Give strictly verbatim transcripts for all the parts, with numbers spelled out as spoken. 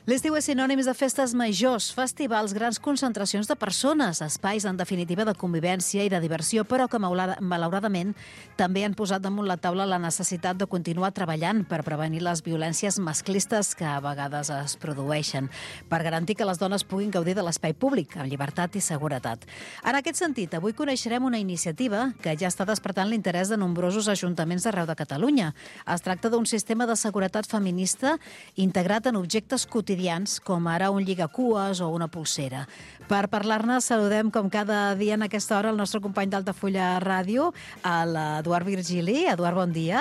L'estiu és sinònims de festes majors, festivals, grans concentracions de persones, espais, en definitiva, de convivència i de diversió, però que, malauradament, també han posat damunt la taula la necessitat de continuar treballant per prevenir les violències masclistes que a vegades es produeixen, per garantir que les dones puguin gaudir de l'espai públic, amb llibertat i seguretat. En aquest sentit, avui coneixerem una iniciativa que ja està despertant l'interès de nombrosos ajuntaments d'arreu de Catalunya. Es tracta d'un sistema de seguretat feminista integrat en objectes quotidians com ara un lligacues o una pulsera. Per parlar-ne, saludem com cada dia en aquesta hora el nostre company d'Altafulla Ràdio, l'Eduard Virgili. Eduard, bon dia.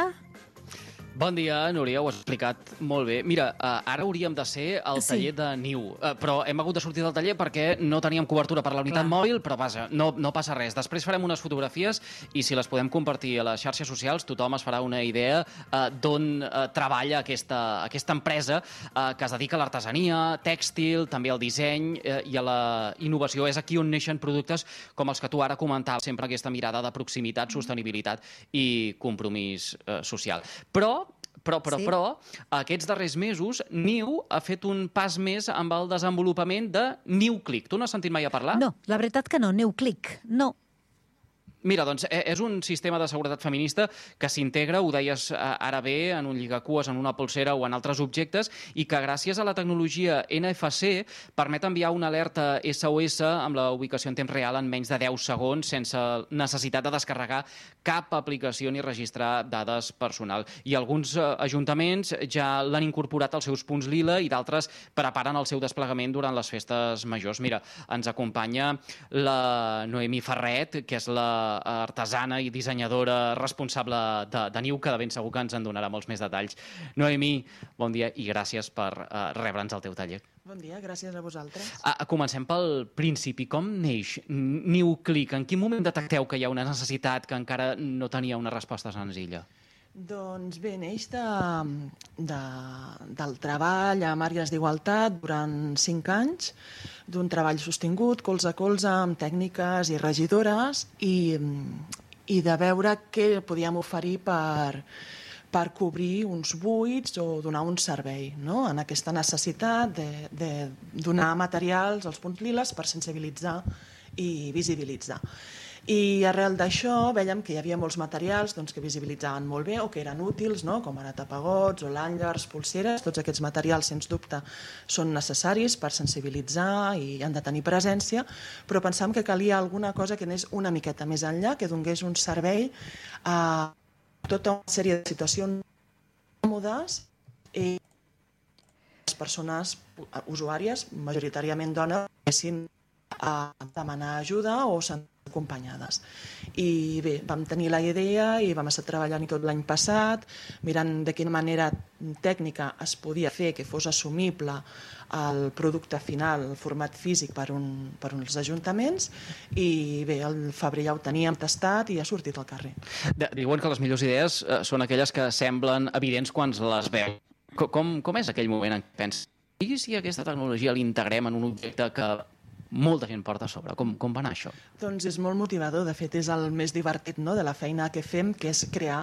Bon dia, Núria, ho has explicat molt bé. Mira, uh, ara hauríem de ser al Sí. taller de Niu, uh, però hem hagut de sortir del taller perquè no teníem cobertura per la unitat Clar. mòbil, però vaja, no, no passa res. Després farem unes fotografies i si les podem compartir a les xarxes socials, tothom es farà una idea uh, d'on uh, treballa aquesta, aquesta empresa uh, que es dedica a l'artesania, tèxtil, també al disseny uh, i a la innovació. És aquí on neixen productes com els que tu ara comentaves, sempre aquesta mirada de proximitat, sostenibilitat i compromís uh, social. Però Però, però, Sí. però, aquests darrers mesos, Niu ha fet un pas més amb el desenvolupament de NiuClick. Tu no has sentit mai a parlar? No, la veritat que no, NiuClick, no. Mira, doncs és un sistema de seguretat feminista que s'integra, ho deies ara bé, en un lligacues, en una polsera o en altres objectes, i que gràcies a la tecnologia N F C permet enviar una alerta S O S amb la ubicació en temps real en menys de deu segons, sense necessitat de descarregar cap aplicació ni registrar dades personal. I alguns ajuntaments ja l'han incorporat als seus punts lila i d'altres preparen el seu desplegament durant les festes majors. Mira, ens acompanya la Noemí Ferret, que és la artesana i dissenyadora responsable de, de Niu, que de ben segur que ens en donarà molts més detalls. Noemí, bon dia i gràcies per uh, rebre'ns al teu taller. Bon dia, gràcies a vosaltres. Uh, comencem pel principi. Com neix NiuClick? En quin moment detecteu que hi ha una necessitat que encara no tenia una resposta senzilla? Doncs bé, neix de, de, del treball amb àrees d'igualtat durant cinc anys, d'un treball sostingut, colze a colze, amb tècniques i regidores, i, i de veure què podíem oferir per, per cobrir uns buits o donar un servei, no? En aquesta necessitat de, de donar materials als punts liles per sensibilitzar i visibilitzar. I arrel d'això veiem que hi havia molts materials doncs, que visibilitzaven molt bé o que eren útils, no? Com ara tapagots o lanyers, pulseres. Tots aquests materials, sens dubte, són necessaris per sensibilitzar i han de tenir presència, però pensàvem que calia alguna cosa que anés una miqueta més enllà, que donés un servei a tota una sèrie de situacions còmodes i les persones usuàries, majoritàriament dones, poguessin a demanar ajuda o sentir acompanyades. I bé, vam tenir la idea i vam estar treballant tot l'any passat, mirant de quina manera tècnica es podia fer que fos assumible el producte final, el format físic per, un, per uns ajuntaments, i bé, el febrer ja ho teníem tastat i ha sortit al carrer. Diuen que les millors idees eh, són aquelles que semblen evidents quan les veu. Com, com és aquell moment en què penses i si aquesta tecnologia l'integrem en un objecte que molta gent porta a sobre? Com, com va anar això? Doncs és molt motivador, de fet és el més divertit, no?, de la feina que fem, que és crear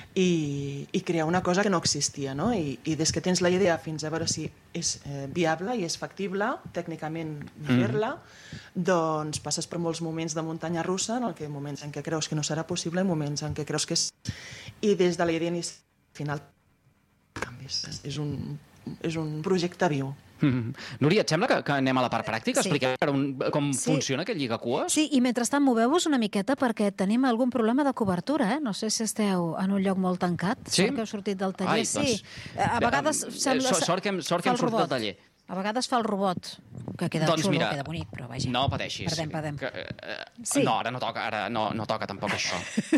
i, i crear una cosa que no existia, no? I, i des que tens la idea fins a veure si és eh, viable i és factible tècnicament fer-la, mm. doncs passes per molts moments de muntanya russa, en el que moments en què creus que no serà possible i moments en què creus que és... I des de la idea inicial final canvis. És un, és un projecte viu. Mm-hmm. Núria, et sembla que, que anem a la part pràctica? Sí. Expliquem un, com Sí. funciona aquest lligacues? Sí, i mentrestant moveu-vos una miqueta perquè tenim algun problema de cobertura, eh? No sé si esteu en un lloc molt tancat. Sí? Sort que heu sortit del taller. Ai, sí. doncs, A vegades eh, sembla... sort- sort que hem- sort que fa hem el sortit del robot. taller. A vegades fa el robot, que queda Doncs xulo, mira, queda bonic, però vaja. No pateixis. Perdem, perdem. Que, eh, Sí. No, ara no toca, ara no, no toca tampoc això.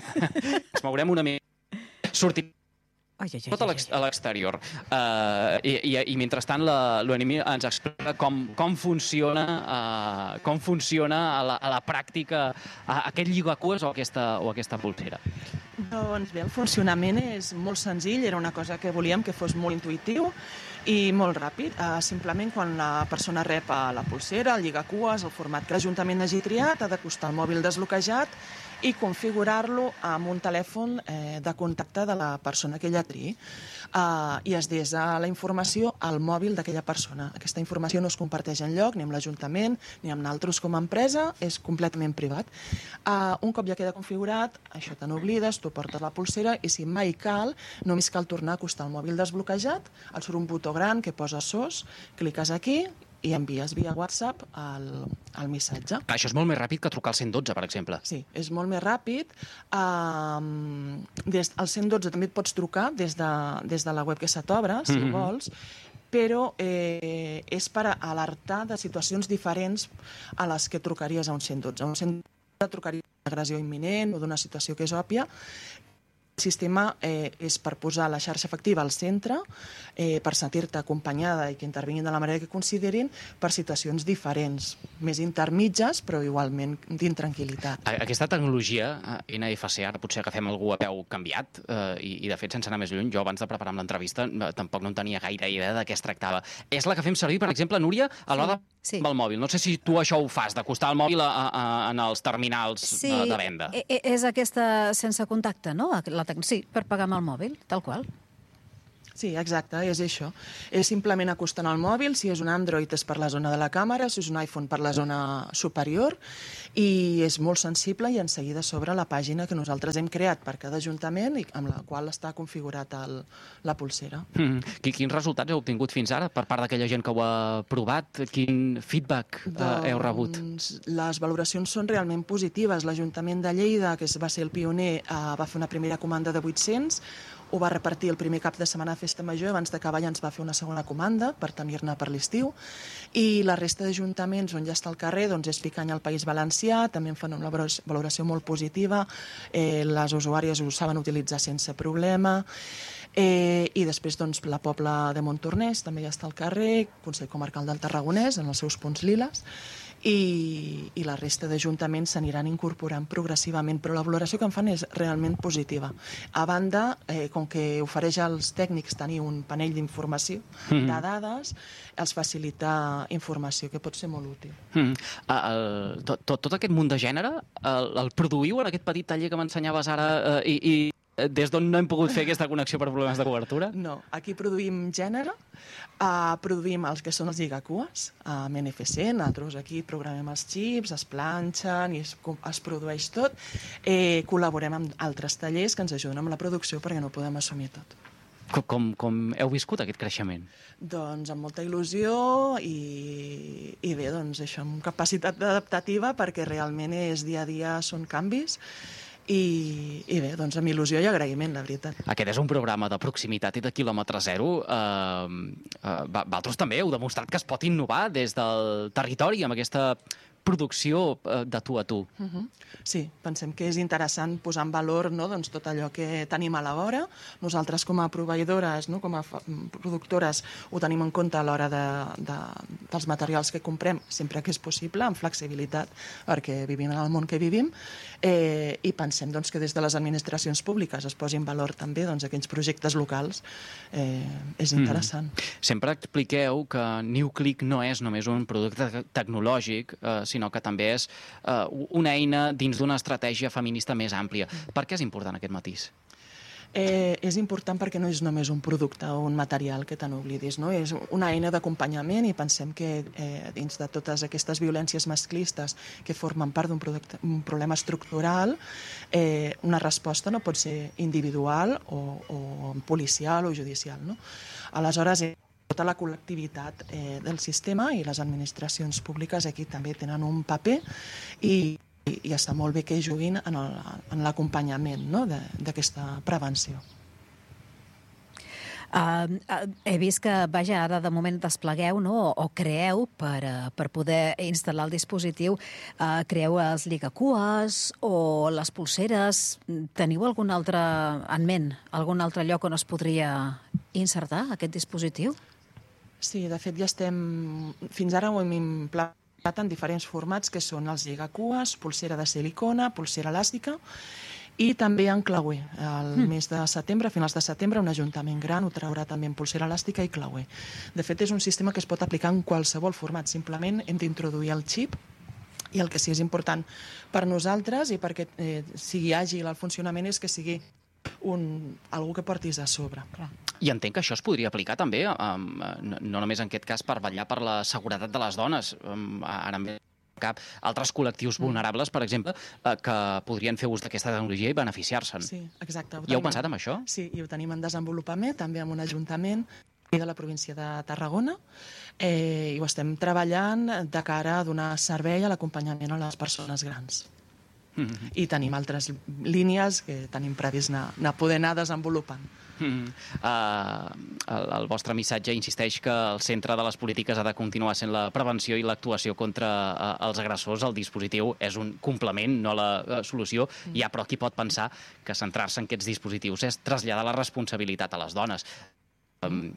Ens mourem una mica. Sortim Ai, ai, ai, tot a ai, l'ex- a l'exterior. Uh, i, i, I mentrestant la Noemí ens explica com, com funciona, uh, com funciona a la, a la pràctica uh, aquest lligacues o aquesta, o aquesta pulsera. Doncs bé, el funcionament és molt senzill, era una cosa que volíem que fos molt intuïtiu I molt ràpid, uh, simplement quan la persona rep la pulsera, el lligacues, el format que l'Ajuntament hagi triat, ha d'acostar el mòbil desbloquejat i configurar-lo amb un telèfon eh, de contacte de la persona que ella triï. Uh, I es desa la informació al mòbil d'aquella persona. Aquesta informació no es comparteix enlloc, ni amb l'Ajuntament, ni amb naltros com a empresa, és completament privat. Uh, un cop ja queda configurat, això te n'oblides, tu portes la pulsera i si mai cal, només cal tornar a acostar el mòbil desbloquejat, et surt un botó gran que posa S O S, cliques aquí i envies via WhatsApp el, el missatge. Això és molt més ràpid que trucar al cent dotze, per exemple. Sí, és molt més ràpid. Um, des, al cent dotze també et pots trucar des de, des de la web que se t'obre, si mm-hmm. ho vols, però eh, és per alertar de situacions diferents a les que trucaries a un cent dotze. A un cent dotze trucaries d'una agressió imminent o d'una situació que és òbvia. El sistema eh, és per posar la xarxa efectiva al centre, eh, per sentir-te acompanyada i que intervinguin de la manera que considerin per situacions diferents, més intermitges, però igualment d'intranquil·litat. Aquesta tecnologia, N F C, ara potser agafem algú a peu canviat, eh, i, i de fet, sense anar més lluny, jo abans de preparar l'entrevista tampoc no en tenia gaire idea de què es tractava. És la que fem servir, per exemple, Núria, a l'hora de sí. amb el mòbil. No sé si tu això ho fas, d'acostar el mòbil a, a, a, en els terminals sí, de, de venda. Sí, és aquesta sense contacte, no? La Sí, per pagar amb el mòbil, tal qual. Sí, exacte, és això. És simplement acostant el mòbil, si és un Android és per la zona de la càmera, si és un iPhone per la zona superior, i és molt sensible i en seguida s'obre la pàgina que nosaltres hem creat per cada ajuntament i amb la qual està configurat el, la pulsera. Mm. Quins resultats heu obtingut fins ara per part d'aquella gent que ho ha provat? Quin feedback doncs, heu rebut? Les valoracions són realment positives. L'Ajuntament de Lleida, que va ser el pioner, va fer una primera comanda de vuit-cents, ho va repartir el primer cap de setmana de Festa Major, abans d'acabar ja ens va fer una segona comanda per tenir-ne per l'estiu, i la resta d'ajuntaments on ja està al carrer doncs és Picanya al País Valencià, també en fan una valoració molt positiva, eh, les usuàries ho saben utilitzar sense problema, eh, i després doncs, la Pobla de Montornès també ja està al carrer, Consell Comarcal del Tarragonès, en els seus punts liles, i, i la resta d'ajuntaments s'aniran incorporant progressivament, però la valoració que en fan és realment positiva. A banda, eh, com que ofereix als tècnics tenir un panell d'informació, mm-hmm. de dades, els facilita informació, que pot ser molt útil. Mm-hmm. Uh, el, tot, tot, tot aquest munt de gènere, el, el produïu en aquest petit taller que m'ensenyaves ara uh, i... i... Des d'on no hem pogut fer aquesta connexió per problemes de cobertura? No, aquí produïm gènere, uh, produïm els que són els lligacues, amb N F C, nosaltres aquí programem els xips, es planxen i es, es produeix tot. Eh, col·laborem amb altres tallers que ens ajuden amb la producció perquè no podem assumir tot. Com, com, com heu viscut aquest creixement? Doncs amb molta il·lusió i, i bé, doncs això, amb capacitat adaptativa perquè realment és dia a dia, són canvis. I, i bé, doncs amb il·lusió i agraïment, la veritat. Aquest és un programa de proximitat i de quilòmetre zero. Eh, eh, vosaltres també heu demostrat que es pot innovar des del territori amb aquesta producció de tu a tu. Uh-huh. Sí, pensem que és interessant posar en valor, no, doncs, tot allò que tenim a la vora. Nosaltres com a proveïdores, no, com a productores, ho tenim en compte a l'hora de, de, dels materials que comprem, sempre que és possible, amb flexibilitat, perquè vivim en el món que vivim, eh, i pensem doncs, que des de les administracions públiques es posi en valor també doncs, aquells projectes locals. Eh, és interessant. Mm. Sempre expliqueu que NewClick no és només un producte tecnològic, eh, sinó que també és uh, una eina dins d'una estratègia feminista més àmplia. Per què és important aquest matís? Eh, és important perquè no és només un producte o un material que te n'oblidis, no? És una eina d'acompanyament i pensem que eh, dins de totes aquestes violències masclistes que formen part d'un un problema estructural, eh, una resposta no pot ser individual o, o policial o judicial, no? Aleshores, tota la col·lectivitat eh, del sistema i les administracions públiques aquí també tenen un paper i, i, i està molt bé que juguin en el, en l'acompanyament, no, d'aquesta prevenció. Uh, uh, he vist que, vaja, ara de moment desplegueu, no?, o, o creeu per, uh, per poder instal·lar el dispositiu, uh, creeu els lligacues o les pulseres. Teniu algun altre en ment, algun altre lloc on es podria insertar aquest dispositiu? Sí, de fet ja estem... Fins ara ho hem implantat en diferents formats, que són els lligacues, pulsera de silicona, pulsera elàstica, I també en clauer. El mm. mes de setembre, a finals de setembre, un ajuntament gran ho traurà també en polsera elàstica i clauer. De fet, és un sistema que es pot aplicar en qualsevol format. Simplement hem d'introduir el xip i el que sí és important per nosaltres i perquè eh, sigui àgil el funcionament és que sigui un, algú que portis a sobre. I entenc que això es podria aplicar també, um, no, no només en aquest cas per vetllar per la seguretat de les dones. Um, ara em ve cap altres col·lectius vulnerables, per exemple, eh, que podrien fer ús d'aquesta tecnologia i beneficiar-se'n. Sí, exacte. Hi heu pensat en això? Sí, i ho tenim en desenvolupament, també amb un ajuntament de la província de Tarragona, eh, i ho estem treballant de cara a donar servei a l'acompanyament a les persones grans. Mm-hmm. I tenim altres línies que tenim previst anar, anar poder anar desenvolupant. Mm. Uh, el, el vostre missatge insisteix que el centre de les polítiques ha de continuar sent la prevenció i l'actuació contra uh, els agressors. El dispositiu és un complement, no la uh, solució. Mm. Hi ha però qui pot pensar que centrar-se en aquests dispositius és traslladar la responsabilitat a les dones. Um,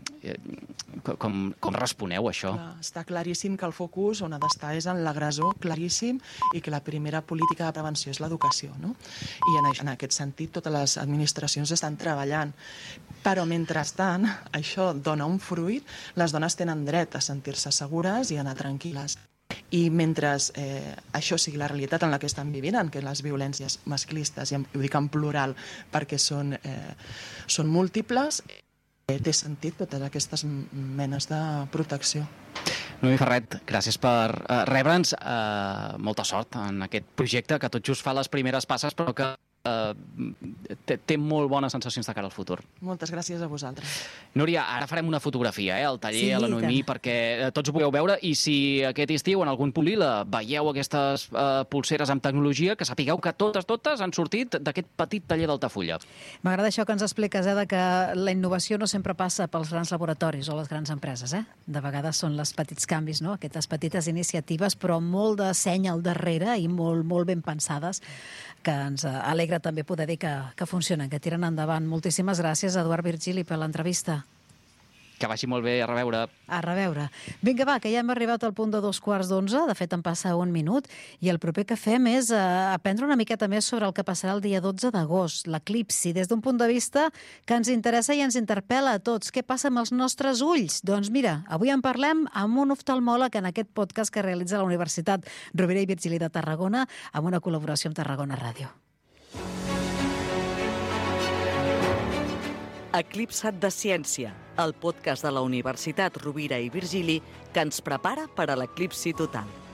com, com responeu a això? Clar, està claríssim que el focus on ha d'estar és en l'agressor, claríssim, i que la primera política de prevenció és l'educació, no? I en, en aquest sentit totes les administracions estan treballant. Però mentrestant això dona un fruit, les dones tenen dret a sentir-se segures i a anar tranquil·les. I mentre eh, això sigui la realitat en la que estan vivint, en què les violències masclistes, i ho dic en plural perquè són, eh, són múltiples, té sentit totes aquestes menes de protecció. Noemí Ferret, gràcies per uh, rebre'ns. Uh, molta sort en aquest projecte que tot just fa les primeres passes, però que uh, té, té molt bones sensacions de cara al futur. Moltes gràcies a vosaltres. Núria, ara farem una fotografia, eh, al taller, sí, a la Noemí, perquè tots ho pugueu veure, i si aquest estiu en algun punt lila veieu aquestes uh, pulseres amb tecnologia, que sapigueu que totes, totes han sortit d'aquest petit taller d'Altafulla. M'agrada això que ens expliques, eh, de que la innovació no sempre passa pels grans laboratoris o les grans empreses, eh? De vegades són els petits canvis, no? Aquestes petites iniciatives, però molt de seny al darrere i molt, molt ben pensades, que ens alegra també poder dir que, que funcionen, que tiren endavant. Moltíssimes gràcies, Eduard Virgili, per l'entrevista. Que vagi molt bé, a reveure. A reveure. Vinga, va, que ja hem arribat al punt de dos quarts d'onze, de fet en passa un minut, i el proper que fem és eh, aprendre una miqueta més sobre el que passarà el dia dotze d'agost, l'eclipsi, des d'un punt de vista que ens interessa i ens interpel·la a tots. Què passa amb els nostres ulls? Doncs mira, avui en parlem amb un oftalmòleg en aquest podcast que realitza la Universitat Rovira i Virgili de Tarragona, amb una col·laboració amb Tarragona Ràdio. Eclipsat de Ciència, el podcast de la Universitat Rovira i Virgili que ens prepara per a l'eclipsi total.